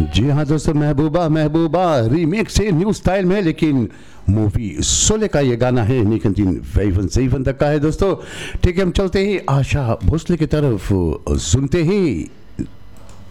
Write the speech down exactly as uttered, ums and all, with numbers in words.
जी हाँ दोस्तों, महबूबा महबूबा रीमेक से न्यू स्टाइल में, लेकिन मूवी शोले का ये गाना है निकंतीन फैवन सैफन तक का है दोस्तों। ठीक है, हम चलते ही आशा भोसले की तरफ, सुनते ही